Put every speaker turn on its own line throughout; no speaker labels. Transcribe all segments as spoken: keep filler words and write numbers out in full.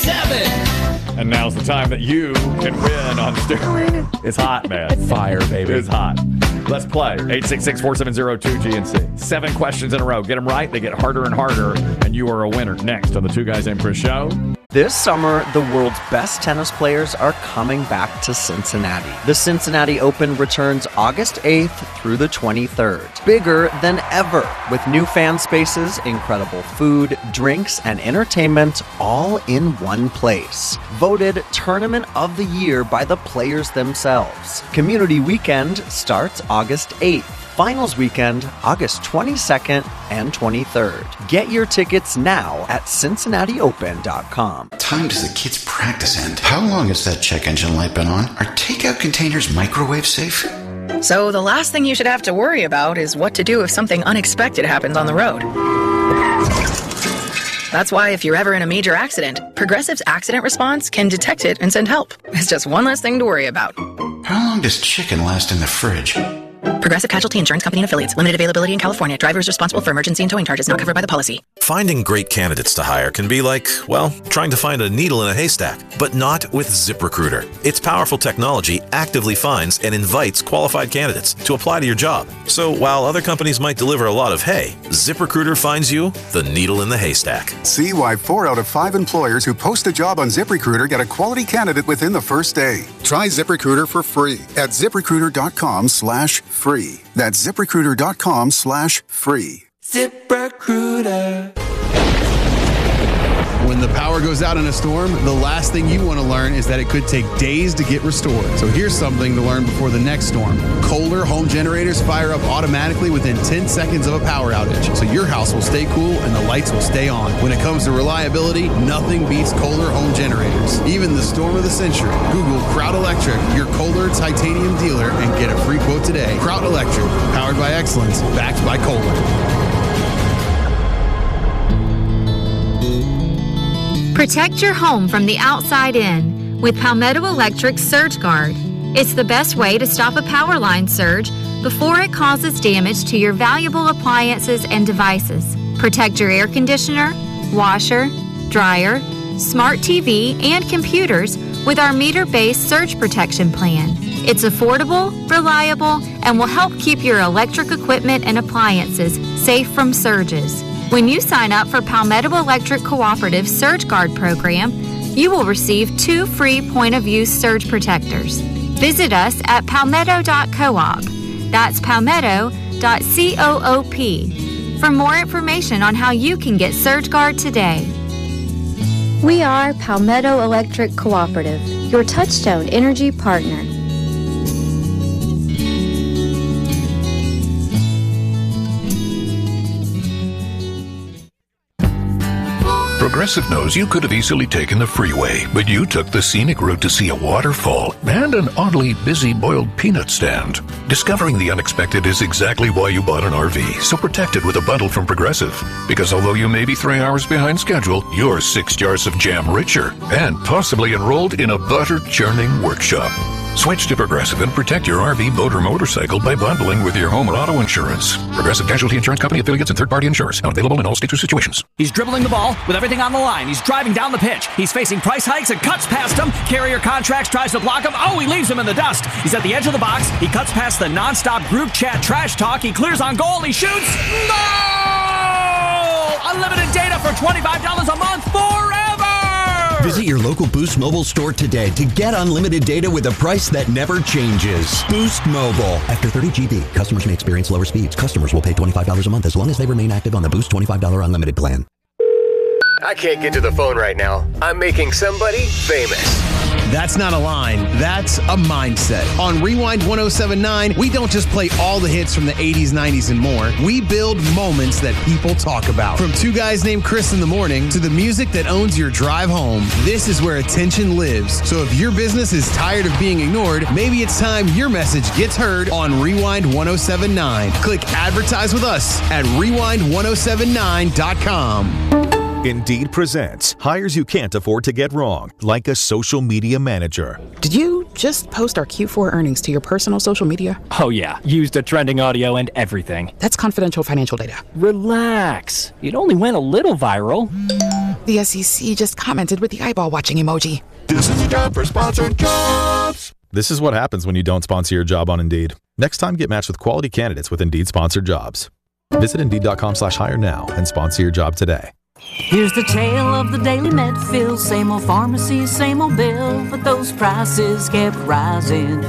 seven.
And now's the time that you can win on Sterling. It's hot, man.
Fire, baby.
It's hot. Let's play. eight six six, four seven zero, two G N C. Seven questions in a row. Get them right. They get harder and harder. And you are a winner. Next on the Two Guys Named Chris show.
This summer, the world's best tennis players are coming back to Cincinnati. The Cincinnati Open returns August eighth through the twenty-third. Bigger than ever, with new fan spaces, incredible food, drinks, and entertainment all in one place. Voted Tournament of the Year by the players themselves. Community Weekend starts August eighth. Finals weekend, August twenty-second and twenty-third. Get your tickets now at Cincinnati Open dot com.
Time does the kids' practice end? How long has that check engine light been on? Are takeout containers microwave safe?
So the last thing you should have to worry about is what to do if something unexpected happens on the road. That's why if you're ever in a major accident, Progressive's accident response can detect it and send help. It's just one less thing to worry about.
How long does chicken last in the fridge?
Progressive Casualty Insurance Company and Affiliates. Limited availability in California. Driver is responsible for emergency and towing charges not covered by the policy.
Finding great candidates to hire can be like, well, trying to find a needle in a haystack, but not with ZipRecruiter. Its powerful technology actively finds and invites qualified candidates to apply to your job. So while other companies might deliver a lot of hay, ZipRecruiter finds you the needle in the haystack.
See why four out of five employers who post a job on ZipRecruiter get a quality candidate within the first day. Try ZipRecruiter for free at ZipRecruiter.com slash free. That's ZipRecruiter.com slash free.
ZipRecruiter.
When the power goes out in a storm, the last thing you want to learn is that it could take days to get restored. So here's something to learn before the next storm. Kohler home generators fire up automatically within ten seconds of a power outage, so your house will stay cool and the lights will stay on. When it comes to reliability, nothing beats Kohler home generators. Even the storm of the century. Google Kraut Electric, your Kohler titanium dealer, and get a free quote today. Kraut Electric, powered by excellence, backed by Kohler.
Protect your home from the outside in with Palmetto Electric Surge Guard. It's the best way to stop a power line surge before it causes damage to your valuable appliances and devices. Protect your air conditioner, washer, dryer, smart T V, and computers with our meter-based surge protection plan. It's affordable, reliable, and will help keep your electric equipment and appliances safe from surges. When you sign up for Palmetto Electric Cooperative Surge Guard program, you will receive two free point-of-use surge protectors. Visit us at palmetto dot coop. That's palmetto dot coop for more information on how you can get Surge Guard today.
We are Palmetto Electric Cooperative, your Touchstone Energy partner.
Progressive knows you could have easily taken the freeway, but you took the scenic route to see a waterfall and an oddly busy boiled peanut stand. Discovering the unexpected is exactly why you bought an R V, so protect it with a bundle from Progressive. Because although you may be three hours behind schedule, you're six jars of jam richer and possibly enrolled in a butter-churning workshop. Switch to Progressive and protect your R V, boat, or motorcycle by bundling with your home or auto insurance. Progressive Casualty Insurance Company, affiliates, and third-party insurers. Not available in all states or situations.
He's dribbling the ball with everything on the line. He's driving down the pitch. He's facing price hikes and cuts past him. Carrier Contracts tries to block him. Oh, he leaves him in the dust. He's at the edge of the box. He cuts past the nonstop group chat trash talk. He clears on goal. He shoots. No! Unlimited data for twenty-five dollars a month forever!
Visit your local Boost Mobile store today to get unlimited data with a price that never changes. Boost Mobile. After thirty G B, customers may experience lower speeds. Customers will pay twenty-five dollars a month as long as they remain active on the Boost twenty-five dollars unlimited plan.
I can't get to the phone right now. I'm making somebody famous.
That's not a line. That's a mindset. On Rewind one oh seven point nine, we don't just play all the hits from the eighties, nineties, and more. We build moments that people talk about. From Two Guys Named Chris in the morning to the music that owns your drive home, this is where attention lives. So if your business is tired of being ignored, maybe it's time your message gets heard on Rewind one oh seven point nine. Click advertise with us at rewind one oh seven nine dot com.
Indeed presents hires you can't afford to get wrong, like a social media manager.
Did you
just post our Q four earnings to your personal social media?
Oh, yeah. Used a trending audio and everything.
That's confidential financial data.
Relax. It only went a little viral.
The S E C just commented with the eyeball watching emoji.
This is a job for sponsored jobs.
This is what happens when you don't sponsor your job on Indeed. Next time, get matched with quality candidates with Indeed sponsored jobs. Visit Indeed.com slash hire now and sponsor your job today.
Here's the tale of the daily Medfield. Same old pharmacy, same old bill, but those prices kept rising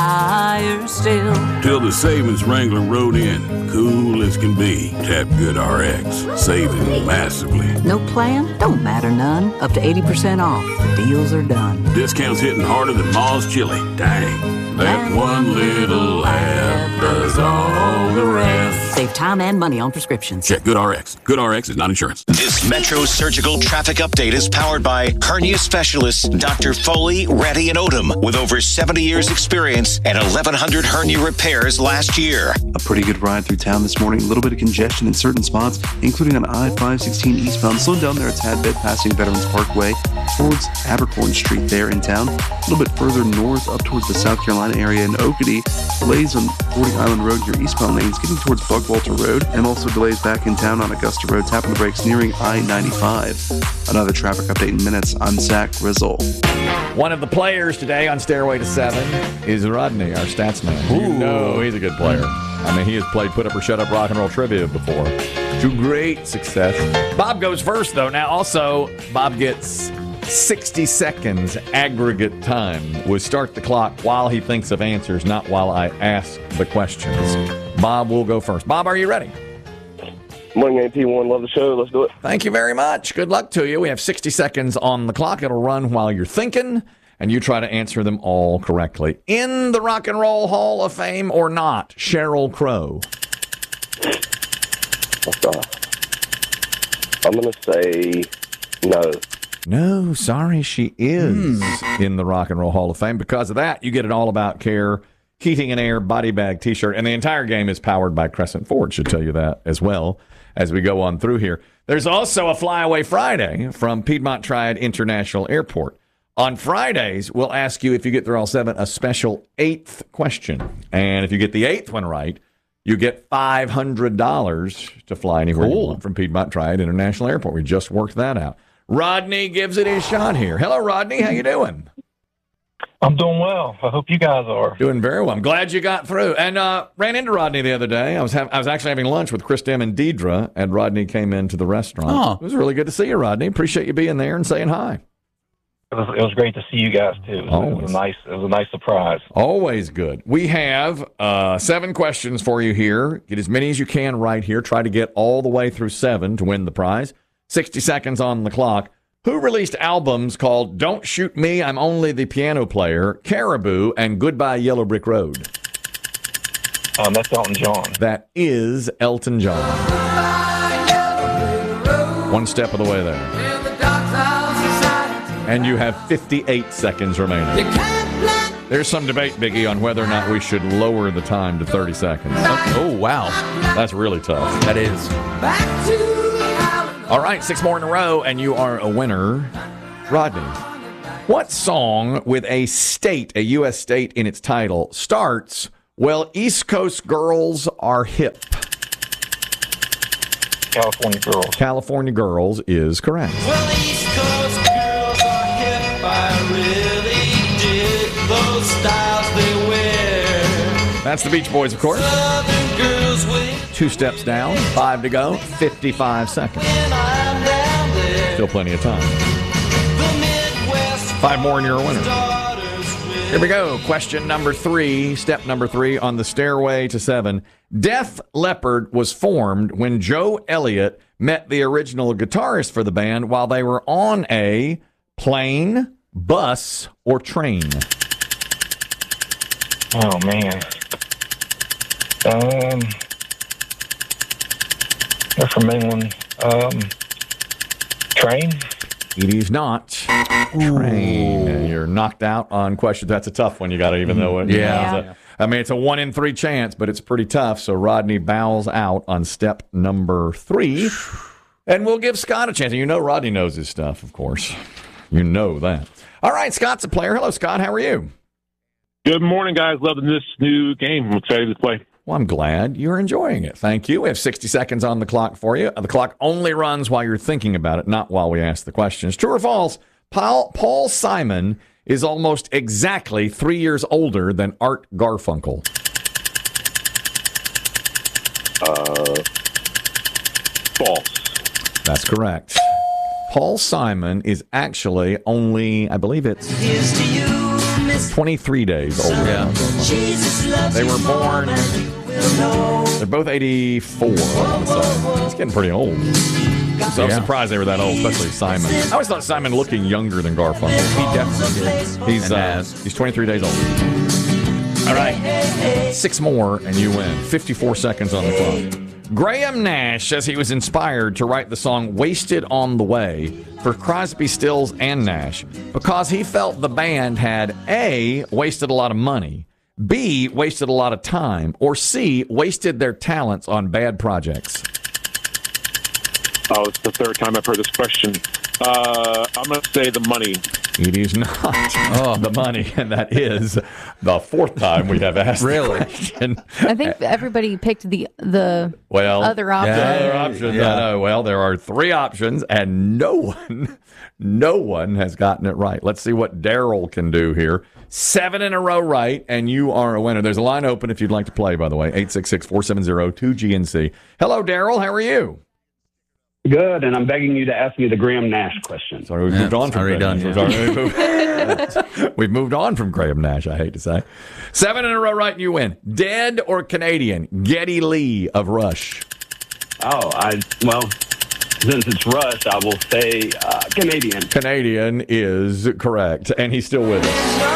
higher still.
Till the savings Wrangler rode in, cool as can be. Tap Good R X, saving massively.
No plan? Don't matter none. Up to eighty percent off. The deals are done.
Discounts hitting harder than Ma's chili. Dang, that one little app does all the rest.
Save time and money on prescriptions.
Check Good R X. Good R X is not insurance.
This Metro Surgical Traffic Update is powered by hernia specialists Doctor Foley, Ratty, and Odom with over seventy years experience and eleven hundred hernia repairs last year.
A pretty good ride through town this morning. A little bit of congestion in certain spots, including on I five sixteen eastbound. Slowing down there a tad bit, passing Veterans Parkway towards Abercorn Street there in town. A little bit further north up towards the South Carolina area in Oakity. Delays on forty Island Road, your eastbound lanes, getting towards Bugwalter Road, and also delays back in town on Augusta Road, tapping the brakes nearing I ninety-five. Another traffic update in minutes. I'm Zach Rizzle.
One of the players today on Stairway to Seven is Rodney, our stats man. You know he's a good player. I mean, he has played Put Up or Shut Up Rock and Roll Trivia before to great success. Bob goes first, though. Now, also, Bob gets sixty seconds aggregate time. We'll start the clock while he thinks of answers, not while I ask the questions. Bob will go first. Bob, are you ready?
Morning, A P one. Love the show. Let's do it.
Thank you very much. Good luck to you. We have sixty seconds on the clock. It'll run while you're thinking, and you try to answer them all correctly. In the Rock and Roll Hall of Fame or not, Sheryl Crow?
I'm going to say no.
No, sorry, she is mm. in the Rock and Roll Hall of Fame. Because of that, you get an All About Care heating and air body bag T-shirt, and the entire game is powered by Crescent Ford. Should tell you that as well as we go on through here. There's also a Flyaway Friday from Piedmont Triad International Airport. On Fridays, we'll ask you, if you get through all seven, a special eighth question. And if you get the eighth one right, you get five hundred dollars to fly anywhere cool. you want from Piedmont Triad International Airport. We just worked that out. Rodney gives it his shot here. Hello, Rodney. How you doing?
I'm doing well. I hope you guys are.
Doing very well. I'm glad you got through. And uh, ran into Rodney the other day. I was have, I was actually having lunch with Chris Dem and Deidre, and Rodney came into the restaurant. Oh. It was really good to see you, Rodney. Appreciate you being there and saying hi.
It was, it was great to see you guys too. It was, it was a nice. It was a nice surprise.
Always good. We have uh, seven questions for you here. Get as many as you can right here. Try to get all the way through seven to win the prize. Sixty seconds on the clock. Who released albums called Don't Shoot Me, I'm Only the Piano Player, Caribou, and Goodbye Yellow Brick Road?
Um, that's Elton John.
That is Elton John. One step of the way there. And you have fifty-eight seconds remaining. There's some debate, Biggie, on whether or not we should lower the time to thirty seconds.
Oh, wow.
That's really tough.
That is.
All right, six more in a row, and you are a winner. Rodney, what song with a state, a U S state in its title, starts, well, East Coast girls are hip?
California Girls.
California Girls is correct.
Well, East Coast girls are hip. I really dig those styles they wear.
That's the Beach Boys, of course.
Southern girls with
Two steps down, five to go, fifty-five seconds. Still plenty of time. Five more and you're a winner. Here we go. Question number three, step number three on the stairway to seven. Def Leppard was formed when Joe Elliott met the original guitarist for the band while they were on a plane, bus, or train.
Oh, man. Um, they're from England. Um, train?
It is not train. Ooh. You're knocked out on questions. That's a tough one. You got to even know it.
Yeah.
You know, a, I mean, it's a one in three chance, but it's pretty tough. So Rodney bows out on step number three. And we'll give Scott a chance. And you know Rodney knows his stuff, of course. You know that. All right, Scott's a player. Hello, Scott. How are you?
Good morning, guys. Loving this new game. I'm excited to play.
Well, I'm glad you're enjoying it. Thank you. We have sixty seconds on the clock for you. The clock only runs while you're thinking about it, not while we ask the questions. True or false? Paul, Paul Simon is almost exactly three years older than Art Garfunkel.
Uh, false.
That's correct. Paul Simon is actually only, I believe it's twenty-three days older than Art Garfunkel. They were born, they're both eighty-four, I want to say. It's getting pretty old. So I'm
Yeah.
surprised they were that old, especially Simon. I always thought Simon looking younger than Garfunkel.
He definitely did.
He's
And
uh,
has.
he's twenty-three days old. All right, six more and you win. fifty-four seconds on the clock. Graham Nash says he was inspired to write the song "Wasted on the Way" for Crosby, Stills, and Nash because he felt the band had A, wasted a lot of money, B, wasted a lot of time, or C, wasted their talents on bad projects.
Oh, it's the third time I've heard this question. Uh, I'm going to say the money.
It is not oh. the money, and that is the fourth time we have asked really? the question.
I think everybody picked the the
Well,
other option.
The other options,
Yeah.
I know. Well, there are three options, and no one, no one has gotten it right. Let's see what Daryl can do here. Seven in a row right, and you are a winner. There's a line open if you'd like to play, by the way, eight six six, four seven zero, two G N C. Hello, Daryl. How are you?
Good, and I'm begging you to ask me the Graham Nash question.
Sorry, we've moved on from
already
Graham
done,
Nash.
yeah.
We've moved- We've moved on from Graham Nash, I hate to say. Seven in a row right, and you win. Dead or Canadian? Geddy Lee of Rush.
Oh, I well, since it's Rush, I will say uh, Canadian.
Canadian is correct, and he's still with us.